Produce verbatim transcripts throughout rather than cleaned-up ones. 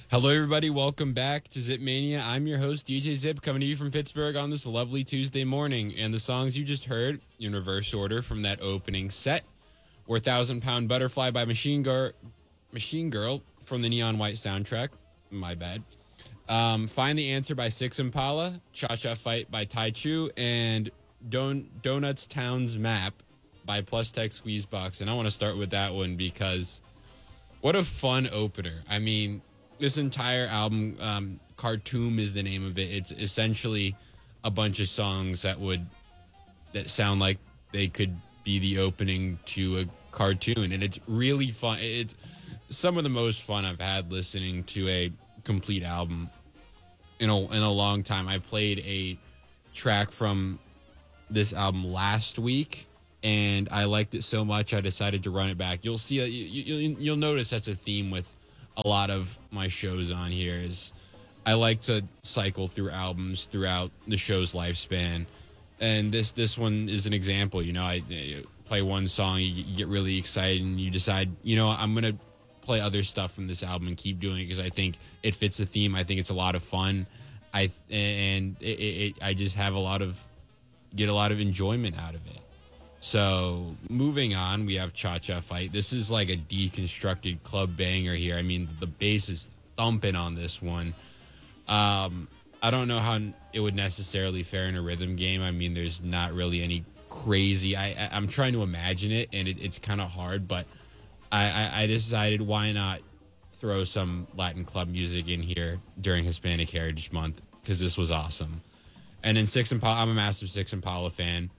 Hello, everybody. Welcome back to Zip Mania. I'm your host, D J Zip, coming to you from Pittsburgh on this lovely Tuesday morning. And the songs you just heard in reverse order from that opening set were Thousand Pound Butterfly by Machine, Gar- Machine Girl from the Neon White soundtrack. My bad. Um, Find the Answer by Six Impala, Cha Cha Fight by Tai Chu, and Don- Donuts Town's Map by Plus Tech Squeezebox. And I want to start with that one because what a fun opener. I mean, this entire album, um, Khartoum is the name of it. It's essentially a bunch of songs that would that sound like they could be the opening to a cartoon, and it's really fun. It's some of the most fun I've had listening to a complete album in a in a long time. I played a track from this album last week, and I liked it so much I decided to run it back. You'll see, you, you, you'll notice that's a theme with a lot of my shows on here. Is I like to cycle through albums throughout the show's lifespan, and this this one is an example. You know, I, I play one song, you, you get really excited, and you decide, you know, I'm gonna play other stuff from this album and keep doing it because I think it fits the theme. I think it's a lot of fun. I and it, it, I just have a lot of get a lot of enjoyment out of it. So moving on, we have Cha Cha Fight. This is like a deconstructed club banger here. I mean, the bass is thumping on this one. Um, I don't know how it would necessarily fare in a rhythm game. I mean, there's not really any crazy. I, I I'm trying to imagine it, and it, it's kind of hard. But I, I I decided why not throw some Latin club music in here during Hispanic Heritage Month because this was awesome. And then Six Impala, I'm a massive Six Impala fan.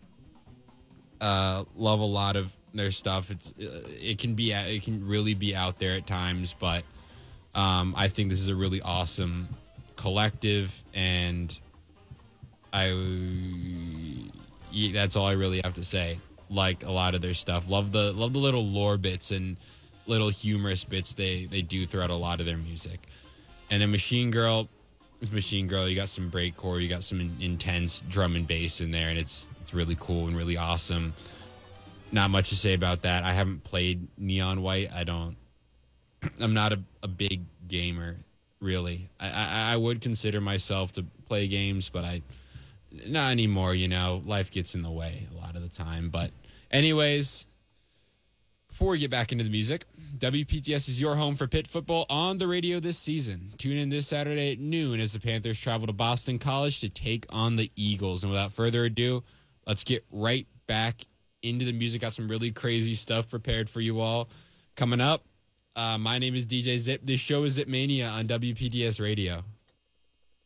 Uh, love a lot of their stuff. It's uh, it can be it can really be out there at times, but um, I think this is a really awesome collective, and I yeah, that's all I really have to say. Like a lot of their stuff, love the love the little lore bits and little humorous bits they they do throughout a lot of their music. And then Machine Girl, Machine Girl, you got some breakcore, you got some in, intense drum and bass in there, and it's it's really cool and really awesome. Not much to say about that. I haven't played Neon White. I don't. I'm not a, a big gamer, really. I, I I would consider myself to play games, but I not anymore. You know, life gets in the way a lot of the time. But anyways, before we get back into the music, W P T S is your home for Pitt football on the radio this season. Tune in this Saturday at noon as the Panthers travel to Boston College to take on the Eagles. And without further ado, let's get right back into the music. Got some really crazy stuff prepared for you all coming up. Uh, my name is D J Zip. This show is Zip Mania on W P T S Radio.